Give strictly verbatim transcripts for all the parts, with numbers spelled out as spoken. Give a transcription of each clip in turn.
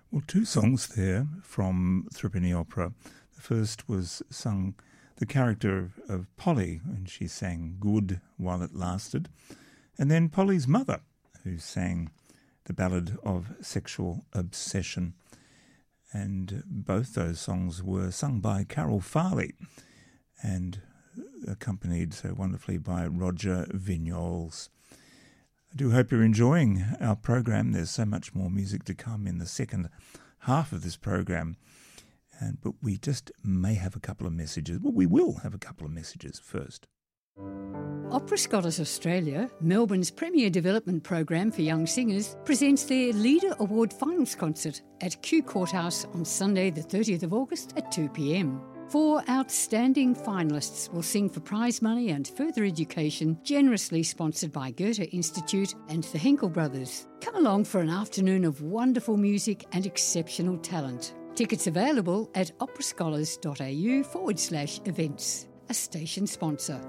Well, two songs there from Threepenny Opera. The first was sung the character of, of Polly, and she sang Good While It Lasted. And then Polly's mother, who sang the ballad of Sexual Obsession. And both those songs were sung by Carol Farley and accompanied so wonderfully by Roger Vignoles. I do hope you're enjoying our program. There's so much more music to come in the second half of this program. And, but we just may have a couple of messages. Well, we will have a couple of messages first. Opera Scholars Australia, Melbourne's premier development program for young singers, presents their Leader Award Finals Concert at Kew Courthouse on Sunday the thirtieth of August at two p m. Four outstanding finalists will sing for prize money and further education, generously sponsored by Goethe Institute and the Henkel Brothers. Come along for an afternoon of wonderful music and exceptional talent. Tickets available at operascholars.au forward slash events. A station sponsor.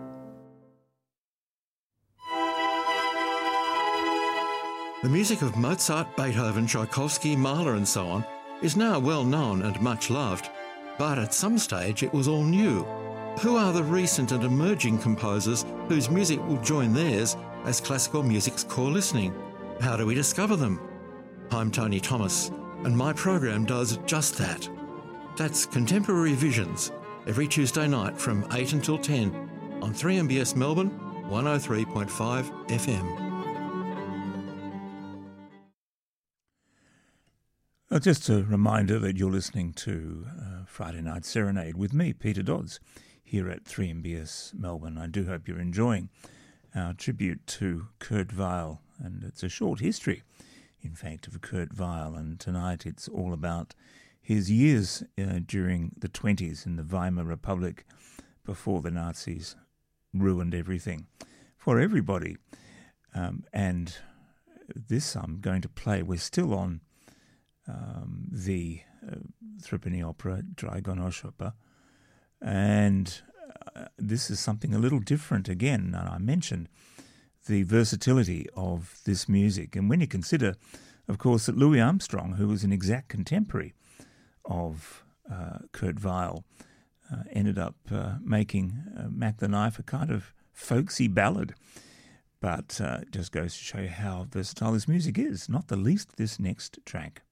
The music of Mozart, Beethoven, Tchaikovsky, Mahler and so on is now well known and much loved. But at some stage it was all new. Who are the recent and emerging composers whose music will join theirs as classical music's core listening? How do we discover them? I'm Tony Thomas, and my program does just that. That's Contemporary Visions, every Tuesday night from eight until ten on three M B S Melbourne, one oh three point five F M. Uh, just a reminder that you're listening to uh, Friday Night Serenade with me, Peter Dodds, here at three M B S Melbourne. I do hope you're enjoying our tribute to Kurt Weill, and it's a short history, in fact, of Kurt Weill, and tonight it's all about his years uh, during the twenties in the Weimar Republic before the Nazis ruined everything for everybody. Um, and this I'm going to play. We're still on Um, the uh, Threepenny Opera, Dragonoshopper, and uh, this is something a little different again. And I mentioned the versatility of this music, and when you consider, of course, that Louis Armstrong, who was an exact contemporary of uh, Kurt Weill, uh, ended up uh, making uh, Mac the Knife a kind of folksy ballad. But uh, it just goes to show you how versatile this music is, not the least this next track.